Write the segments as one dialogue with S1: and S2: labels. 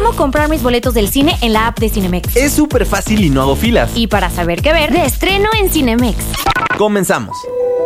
S1: ¿Cómo comprar mis boletos del cine en la app de Cinemex?
S2: Es súper fácil y no hago filas.
S1: Y para saber qué ver, de estreno en Cinemex.
S2: Comenzamos.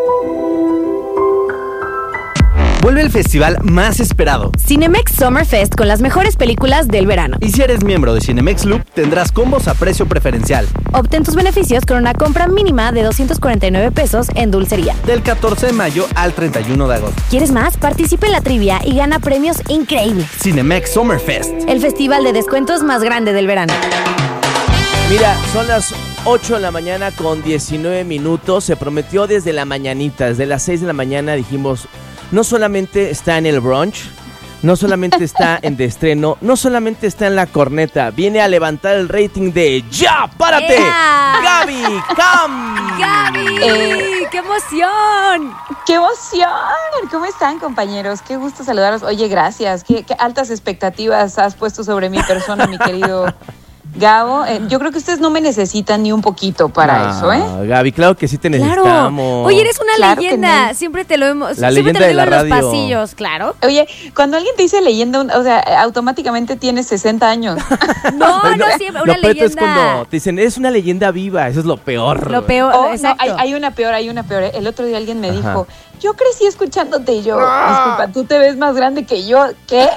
S2: Vuelve el festival más esperado.
S1: Cinemex Summer Fest con las mejores películas del verano.
S2: Y si eres miembro de Cinemex Loop, tendrás combos a precio preferencial.
S1: Obtén tus beneficios con una compra mínima de 249 pesos en dulcería.
S2: Del 14 de mayo al 31 de agosto.
S1: ¿Quieres más? Participa en la trivia y gana premios increíbles.
S2: Cinemex Summer Fest.
S1: El festival de descuentos más grande del verano.
S3: Mira, son las 8 de la mañana con 19 minutos. Se prometió desde la mañanita, desde las 6 de la mañana dijimos... No solamente está en el brunch, no solamente está en de estreno, no solamente está en la corneta, viene a levantar el rating de ¡Ya, párate!
S1: ¡Ea!
S3: ¡Gaby Cam!
S1: ¡Gaby! ¡Qué emoción!
S4: ¡Qué emoción! ¿Cómo están, compañeros? Qué gusto saludaros. Oye, gracias. Qué altas expectativas has puesto sobre mi persona, mi querido Gabo. Yo creo que ustedes no me necesitan ni un poquito para eso, ¿eh?
S3: Gaby, claro que sí te necesitamos.
S1: Claro. Oye, eres una leyenda. Siempre te lo hemos...
S3: La
S1: siempre
S3: leyenda
S1: te lo
S3: de la
S1: digo en los
S3: radio.
S1: pasillos, claro.
S4: Oye, cuando alguien te dice leyenda, o sea, automáticamente tienes 60 años.
S1: No, siempre, una
S3: Lo peor es
S1: leyenda.
S3: cuando te dicen, eres una leyenda viva, eso es lo peor.
S1: Lo peor,
S4: Oh, no,
S1: exacto.
S4: hay una peor. El otro día alguien me dijo, yo crecí escuchándote y yo, disculpa, tú te ves más grande que yo, ¿qué?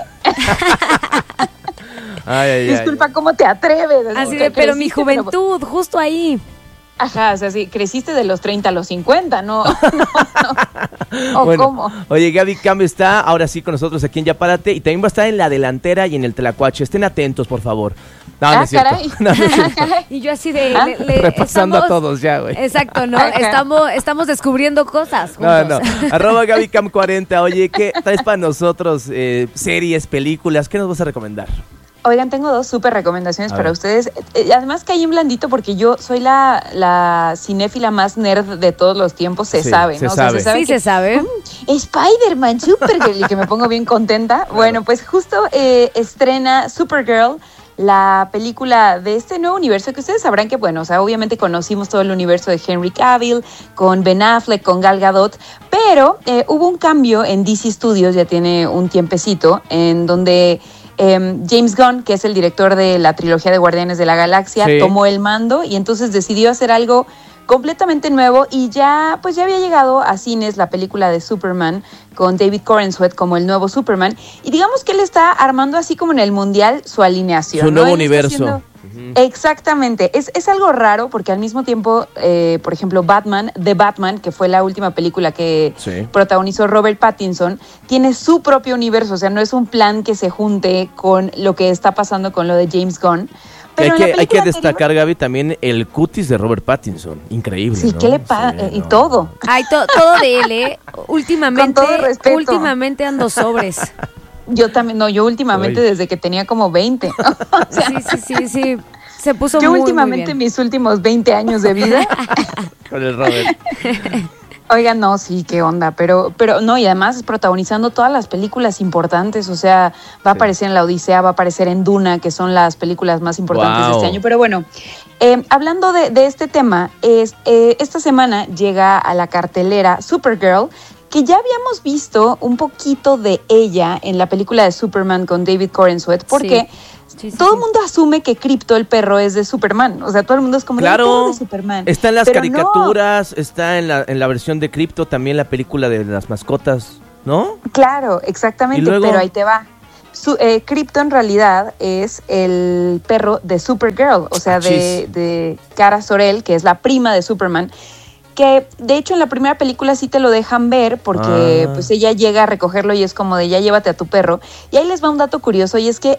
S4: Disculpa, ¿cómo te atreves?
S1: Así
S4: Que
S1: de, pero mi
S4: creciste,
S1: juventud, justo ahí.
S4: Ajá, o sea, sí, creciste de los 30 a los 50, ¿no? ¿O
S3: Bueno,
S4: cómo?
S3: Oye, Gaby Cam está ahora sí con nosotros aquí en Ya Párate y también va a estar en la delantera y en el Tlacuache. Estén atentos, por favor. No, no es cierto.
S4: Caray.
S3: No, no es cierto.
S1: Y yo así de...
S3: Repasando a todos ya, güey.
S1: Exacto, ¿no?
S4: Ajá.
S1: Estamos descubriendo cosas
S3: No,
S1: juntos.
S3: no. @ GabyCam40. Oye, ¿qué traes para nosotros? Series, películas, ¿qué nos vas a recomendar?
S4: Oigan, tengo 2 súper recomendaciones
S3: A
S4: para
S3: ver.
S4: ustedes. Además caí en blandito porque yo soy la cinéfila más nerd de todos los tiempos, se
S3: Sí,
S4: sabe,
S3: se
S4: ¿no? O sea,
S3: sabe.
S1: Sí,
S4: que
S1: se sabe.
S4: Spider-Man, Supergirl, y que me pongo bien contenta. Bueno, pues justo estrena Supergirl, la película de este nuevo universo que ustedes sabrán que, bueno, o sea, obviamente conocimos todo el universo de Henry Cavill, con Ben Affleck, con Gal Gadot, pero hubo un cambio en DC Studios, ya tiene un tiempecito, en donde... James Gunn, que es el director de la trilogía de Guardianes de la Galaxia,
S3: Sí.
S4: tomó el mando y entonces decidió hacer algo completamente nuevo y ya había llegado a cines la película de Superman con David Corenswet como el nuevo Superman y digamos que él está armando así como en el mundial su alineación.
S3: Su
S4: ¿no?
S3: nuevo
S4: Él está
S3: universo.
S4: haciendo... Exactamente, es algo raro porque al mismo tiempo, por ejemplo, The Batman, que fue la última película que
S3: Sí.
S4: protagonizó Robert Pattinson, tiene su propio universo, o sea, no es un plan que se junte con lo que está pasando con lo de James Gunn. Pero
S3: Hay
S4: en la
S3: que
S4: película
S3: destacar, Gaby, también el cutis de Robert Pattinson. Increíble,
S4: Sí,
S3: ¿no?
S4: ¿qué le pasa?
S3: Sí,
S4: Y
S3: no.
S4: todo.
S1: Ay, todo de él, ¿eh? Últimamente,
S4: Con todo respeto.
S1: últimamente ando sobres.
S4: Yo también, no, yo últimamente
S3: Ay.
S4: desde que tenía como 20. O sea,
S1: Sí. Se puso
S4: yo
S1: muy,
S4: últimamente
S1: muy bien.
S4: mis últimos 20 años de vida.
S3: Con el Robert.
S4: Oigan, no, sí, qué onda, pero no, y además protagonizando todas las películas importantes, o sea, va a aparecer en La Odisea, va a aparecer en Duna, que son las películas más importantes de este año, pero bueno, hablando de este tema, esta semana llega a la cartelera Supergirl, que ya habíamos visto un poquito de ella en la película de Superman con David Corenswet, porque...
S1: Sí,
S4: todo el mundo asume que Krypto, el perro, es de Superman. O sea, todo el mundo es como el perro
S3: Claro,
S4: de Superman.
S3: está en las
S4: Pero
S3: caricaturas, está en la versión de Crypto, también la película de las mascotas, ¿no?
S4: No, claro, exactamente,
S3: ¿Y luego?
S4: pero ahí te va. Krypto en realidad es el perro de Supergirl, o sea, de Kara Zor-El, que es la prima de Superman. Que de hecho en la primera película sí te lo dejan ver porque pues ella llega a recogerlo y es como de ya llévate a tu perro. Y ahí les va un dato curioso y es que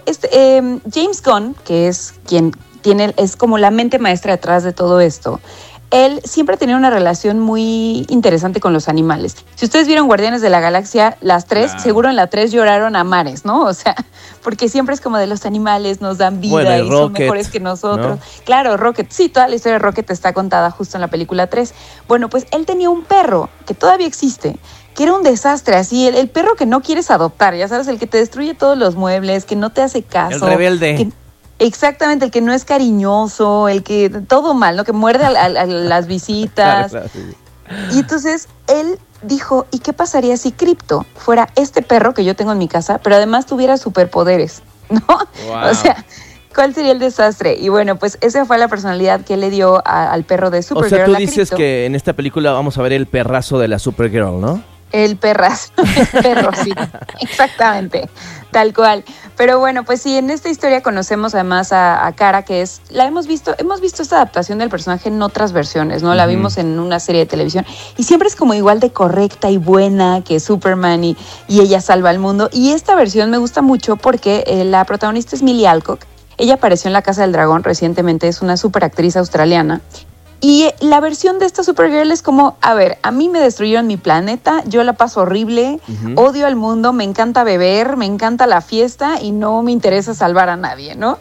S4: James Gunn, que es quien es como la mente maestra detrás de todo esto, él siempre tenía una relación muy interesante con los animales. Si ustedes vieron Guardianes de la Galaxia, las 3,
S3: Claro.
S4: seguro en la 3 lloraron a mares, ¿no? O sea, porque siempre es como de los animales nos dan vida
S3: Bueno, y
S4: y son
S3: Rocket,
S4: mejores que nosotros.
S3: ¿no?
S4: Claro, Rocket, sí, toda la historia de Rocket está contada justo en la película 3. Bueno, pues él tenía un perro que todavía existe, que era un desastre, así, el perro que no quieres adoptar, ya sabes, el que te destruye todos los muebles, que no te hace caso.
S3: El rebelde.
S4: Exactamente, el que no es cariñoso, el que todo mal, ¿no? Que muerde a las visitas.
S3: Claro, sí.
S4: Y entonces él dijo, ¿y qué pasaría si Krypto fuera este perro que yo tengo en mi casa, pero además tuviera superpoderes? ¿no?
S3: Wow.
S4: O sea, ¿cuál sería el desastre? Y bueno, pues esa fue la personalidad que le dio al perro de Supergirl.
S3: O sea, tú dices que en esta película vamos a ver el perrazo de la Supergirl, ¿no?
S4: El perrazo, el perro, sí, exactamente, tal cual. Pero bueno, pues sí, en esta historia conocemos además a Kara, que hemos visto esta adaptación del personaje en otras versiones, ¿no? La vimos en una serie de televisión y siempre es como igual de correcta y buena que Superman y ella salva al mundo. Y esta versión me gusta mucho porque la protagonista es Millie Alcock. Ella apareció en La Casa del Dragón recientemente, es una superactriz australiana. Y la versión de esta Supergirl es como, a ver, a mí me destruyeron mi planeta, yo la paso horrible, odio al mundo, me encanta beber, me encanta la fiesta y no me interesa salvar a nadie, ¿no?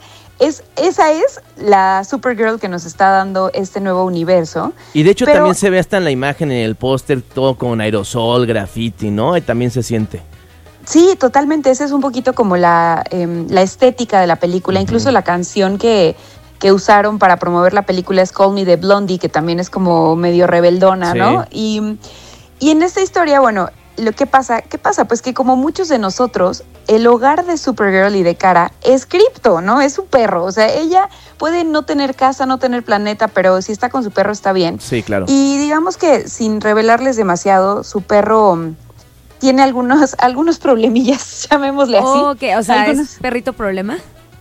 S4: Esa es la Supergirl que nos está dando este nuevo universo.
S3: Y de hecho también se ve hasta en la imagen, en el póster, todo con aerosol, graffiti, ¿no? Y también se siente.
S4: Sí, totalmente, esa es un poquito como la estética de la película, incluso la canción que usaron para promover la película es Call Me de Blondie, que también es como medio rebeldona, ¿no? Y en esta historia, bueno, ¿qué pasa? Pues que como muchos de nosotros, el hogar de Supergirl y de Kara es Krypto, ¿no? Es su perro, o sea, ella puede no tener casa, no tener planeta, pero si está con su perro está bien.
S3: Sí, claro.
S4: Y digamos que sin revelarles demasiado, su perro tiene algunos problemillas, llamémosle así.
S1: Ok, o sea, ¿es perrito problema?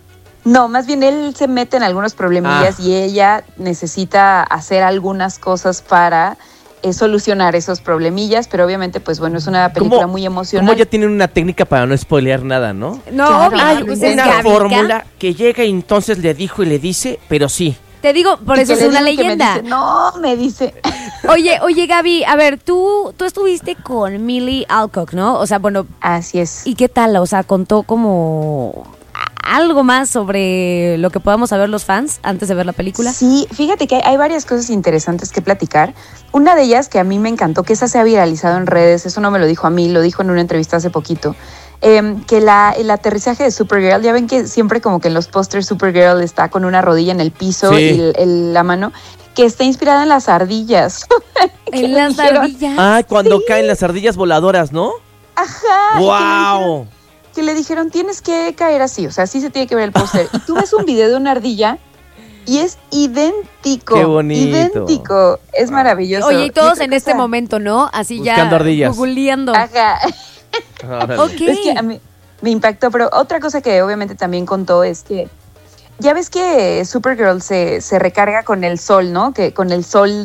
S4: No, más bien él se mete en algunos problemillas y ella necesita hacer algunas cosas para solucionar esos problemillas, pero obviamente, pues bueno, es una película muy emocional.
S3: Como ya tienen una técnica para no spoilear nada, ¿no?
S1: No,
S4: claro,
S1: obvio, pues es
S3: una
S1: Gavica.
S3: fórmula que llega y entonces le dijo y le dice, pero sí.
S1: Te digo, por eso es una leyenda.
S4: Me dice.
S1: Oye, Gaby, a ver, tú estuviste con Millie Alcock, ¿no? O sea, bueno.
S4: Así es.
S1: ¿Y qué tal? O sea, contó como algo más sobre lo que podamos saber los fans antes de ver la película.
S4: Sí, fíjate que hay varias cosas interesantes que platicar. Una de ellas que a mí me encantó, que esa se ha viralizado en redes, eso no me lo dijo a mí, lo dijo en una entrevista hace poquito, que el aterrizaje de Supergirl, ya ven que siempre como que en los pósters Supergirl está con una rodilla en el piso y la mano, que está inspirada en las ardillas.
S1: ¿En las ardillas?
S3: Ah, cuando caen las ardillas voladoras, ¿no?
S4: Ajá.
S3: ¡Wow!
S4: Que le dijeron, tienes que caer así, o sea, así se tiene que ver el póster. Y tú ves un video de una ardilla y es idéntico.
S3: ¡Qué bonito!
S4: Idéntico. Es maravilloso.
S1: Oye, y todos en este momento, ¿no? Así
S3: buscando
S1: ya
S3: ardillas.
S1: googleando.
S4: Ajá.
S1: Ok.
S4: Es que a mí me impactó, pero otra cosa que obviamente también contó es que ya ves que Supergirl se recarga con el sol, ¿no? Que con el sol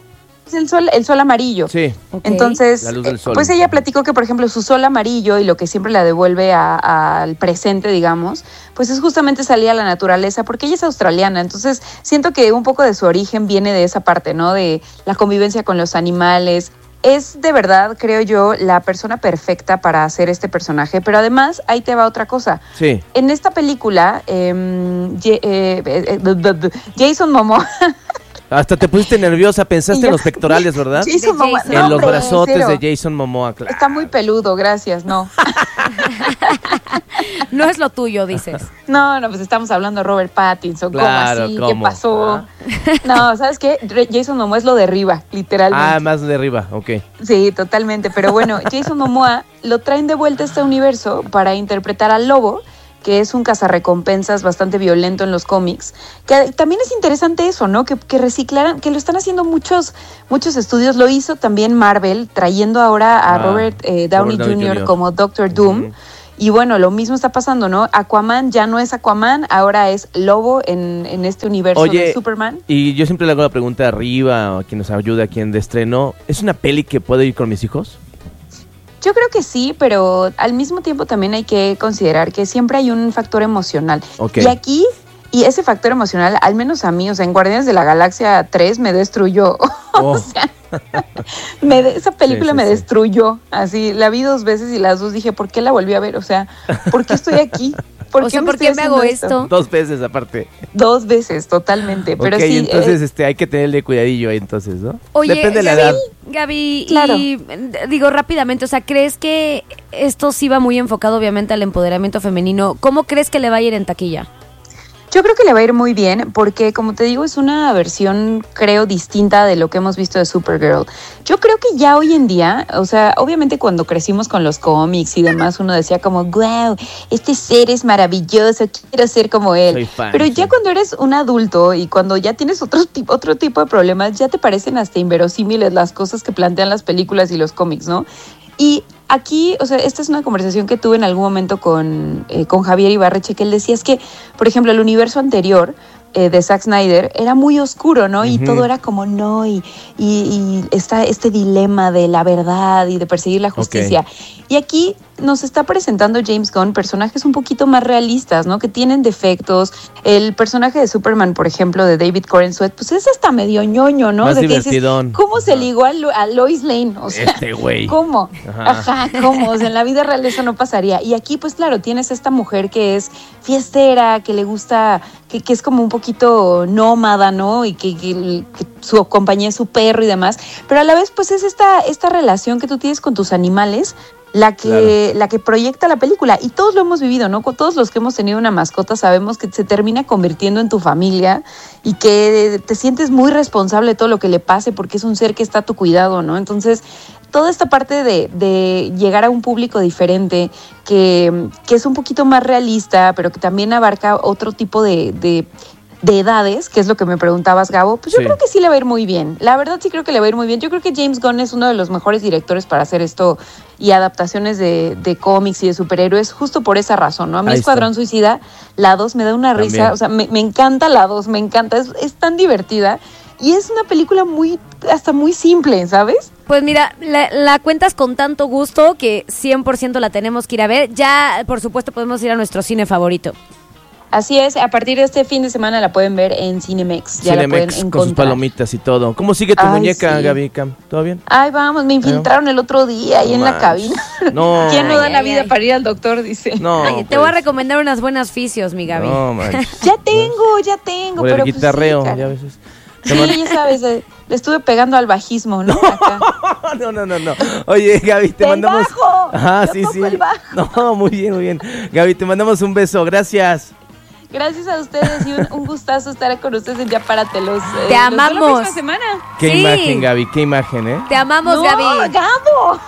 S4: el sol amarillo.
S3: Sí.
S1: Okay.
S4: Entonces,
S3: La luz del sol.
S4: pues ella platicó que, por ejemplo, su sol amarillo y lo que siempre la devuelve al presente, digamos, pues es justamente salir a la naturaleza, porque ella es australiana. Entonces, siento que un poco de su origen viene de esa parte, ¿no? De la convivencia con los animales. Es de verdad, creo yo, la persona perfecta para hacer este personaje. Pero además, ahí te va otra cosa.
S3: Sí.
S4: En esta película, Jason Momoa...
S3: Hasta te pusiste nerviosa, pensaste en los pectorales, ¿verdad?
S4: Jason Momoa.
S1: Jason.
S3: En los
S4: hombre,
S3: brazotes
S4: cero.
S3: de Jason Momoa, claro.
S4: Está muy peludo, gracias, no.
S1: No es lo tuyo, dices.
S4: No, pues estamos hablando de Robert Pattinson,
S3: Claro,
S4: ¿cómo así?
S3: ¿cómo?
S4: ¿Qué pasó?
S3: Ah.
S4: No, ¿sabes qué? Jason Momoa es lo de arriba, literalmente.
S3: Ah, más de arriba, ok.
S4: Sí, totalmente, pero bueno, Jason Momoa lo traen de vuelta a este universo para interpretar al Lobo, que es un cazarrecompensas bastante violento en los cómics, que también es interesante eso, ¿no? Que reciclaran, que lo están haciendo muchos estudios, lo hizo también Marvel, trayendo ahora a Robert Downey Jr. como Doctor Doom, y bueno, lo mismo está pasando, ¿no? Aquaman ya no es Aquaman, ahora es Lobo en este universo de Superman.
S3: Y yo siempre le hago la pregunta de arriba, o a quien nos ayude, a quien de estreno, ¿es una peli que puedo ir con mis hijos?
S4: Yo creo que sí, pero al mismo tiempo también hay que considerar que siempre hay un factor emocional.
S3: Okay.
S4: Y aquí, y ese factor emocional, al menos a mí, o sea, en Guardianes de la Galaxia 3 me destruyó.
S3: Oh.
S4: O sea, esa película me destruyó. Así, la vi 2 veces y las 2 dije, ¿por qué la volví a ver? O sea, ¿por qué estoy aquí?
S1: ¿Por qué me hago esto?
S3: 2 veces aparte.
S4: 2 veces, totalmente. Pero
S3: okay,
S4: sí.
S3: Entonces hay que tenerle cuidadillo ahí entonces, ¿no?
S1: Oye,
S3: depende de la edad.
S1: Gaby,
S4: Claro.
S1: y digo rápidamente, o sea, ¿crees que esto sí va muy enfocado obviamente al empoderamiento femenino? ¿Cómo crees que le va a ir en taquilla?
S4: Yo creo que le va a ir muy bien porque, como te digo, es una versión, creo, distinta de lo que hemos visto de Supergirl. Yo creo que ya hoy en día, o sea, obviamente cuando crecimos con los cómics y demás, uno decía como, wow, este ser es maravilloso, quiero ser como él.
S3: Soy fan,
S4: Pero ya
S3: sí.
S4: cuando eres un adulto y cuando ya tienes otro tipo de problemas, ya te parecen hasta inverosímiles las cosas que plantean las películas y los cómics, ¿no? Y aquí, o sea, esta es una conversación que tuve en algún momento con Javier Ibarreche, que él decía es que, por ejemplo, el universo anterior de Zack Snyder era muy oscuro, ¿no? Y todo era como no, y está este dilema de la verdad y de perseguir la justicia. Okay. Y aquí nos está presentando James Gunn personajes un poquito más realistas, ¿no? Que tienen defectos. El personaje de Superman, por ejemplo, de David Corenswet, pues es hasta medio ñoño, ¿no?
S3: Más
S4: de
S3: divertidón.
S4: Que dices, ¿cómo se ligó a Lois Lane? O sea,
S3: güey.
S4: ¿cómo? Ajá, ¿cómo? O sea, en la vida real eso no pasaría. Y aquí, pues claro, tienes esta mujer que es fiestera, que le gusta, que es como un poquito nómada, ¿no? Y que su compañía es su perro y demás. Pero a la vez, pues es esta relación que tú tienes con tus animales, la que proyecta la película. Y todos lo hemos vivido, ¿no? Todos los que hemos tenido una mascota sabemos que se termina convirtiendo en tu familia y que te sientes muy responsable de todo lo que le pase porque es un ser que está a tu cuidado, ¿no? Entonces, toda esta parte de llegar a un público diferente, que es un poquito más realista, pero que también abarca otro tipo de edades, que es lo que me preguntabas, Gabo, pues yo creo que sí le va a ir muy bien. La verdad sí creo que le va a ir muy bien. Yo creo que James Gunn es uno de los mejores directores para hacer esto y adaptaciones de cómics y de superhéroes, justo por esa razón, ¿no? A mí Escuadrón Suicida, la 2 me da una risa, o sea, me encanta la 2, me encanta, es tan divertida y es una película hasta muy simple, ¿sabes?
S1: Pues mira, la cuentas con tanto gusto que 100% la tenemos que ir a ver. Ya, por supuesto, podemos ir a nuestro cine favorito.
S4: Así es, a partir de este fin de semana la pueden ver en Cinemex. Ya la pueden encontrar.
S3: Con sus palomitas y todo. ¿Cómo sigue tu muñeca, Gaby Cam? ¿Todo bien?
S4: Ay, vamos, me infiltraron el otro día ahí en la cabina.
S3: No.
S4: ¿Quién no da la vida para ir al doctor? Dice.
S3: No.
S1: Ay, te voy a recomendar unas buenas fisios, mi Gaby.
S3: No, man.
S4: Ya tengo.
S3: Por
S4: pero
S3: el guitarreo,
S4: pues sí,
S3: ya veces.
S4: Sí, ya sabes, le estuve pegando al bajismo, ¿no? Acá.
S3: No. Oye, Gaby, te mandamos.
S4: Bajo.
S3: Ajá,
S4: Yo
S3: sí.
S4: el bajo.
S3: No, muy bien. Gaby, te mandamos un beso, gracias.
S4: Gracias a ustedes y un gustazo estar con ustedes en Ya Párate.
S1: Te amamos.
S4: La próxima semana.
S3: Qué imagen, Gaby, qué imagen, ¿eh?
S1: Te amamos, Gaby.
S4: Gabo.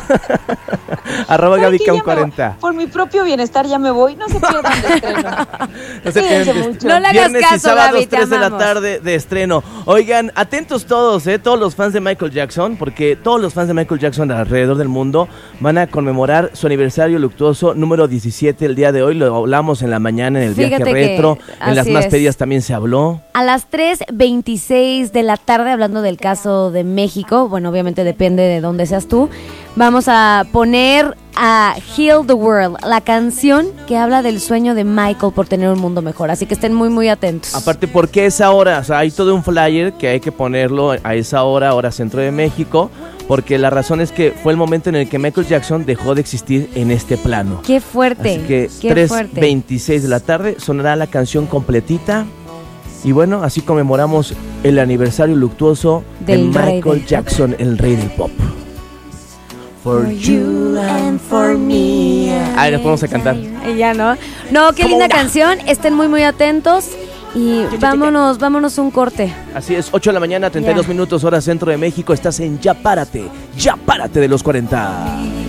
S3: @GabyCam40.
S4: Por mi propio bienestar ya me voy. No se pierdan de estreno.
S3: No se pierdan mucho.
S1: No le hagas
S3: Viernes
S1: caso,
S3: y sábados,
S1: Gaby, te
S3: 3 de la
S1: amamos.
S3: tarde de estreno. Oigan, atentos todos, todos los fans de Michael Jackson, porque todos los fans de Michael Jackson alrededor del mundo van a conmemorar su aniversario luctuoso número 17 el día de hoy. Lo hablamos en la mañana en el viaje retro. En las más pedidas también se habló.
S1: A las 3:26 de la tarde, hablando del caso de México, bueno, obviamente depende de dónde seas tú, vamos a poner a Heal the World, la canción que habla del sueño de Michael por tener un mundo mejor, así que estén muy, muy atentos.
S3: Aparte, ¿por qué esa hora? O sea, hay todo un flyer que hay que ponerlo a esa hora centro de México, porque la razón es que fue el momento en el que Michael Jackson dejó de existir en este plano.
S1: ¡Qué fuerte!
S3: Así que
S1: qué
S3: 3:26 de la tarde sonará la canción completita. Y bueno, así conmemoramos el aniversario luctuoso de Michael Jackson, el rey del pop. For you and for me. Ahí nos podemos a cantar.
S1: Ya no. No, qué linda canción. Estén muy, muy atentos. Y vámonos un corte.
S3: Así es, 8 de la mañana, 32 minutos, hora centro de México. Estás en Ya Párate de los 40.